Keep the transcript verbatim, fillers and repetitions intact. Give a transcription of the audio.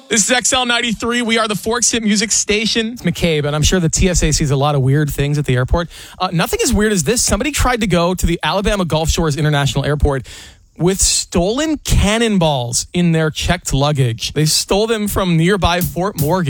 This is X L ninety-three. We are the Forks Hit Music Station. It's McCabe, and I'm sure the T S A sees a lot of weird things at the airport. Uh, nothing as weird as this. Somebody tried to go to the Alabama Gulf Shores International Airport with stolen cannonballs in their checked luggage. They stole them from nearby Fort Morgan.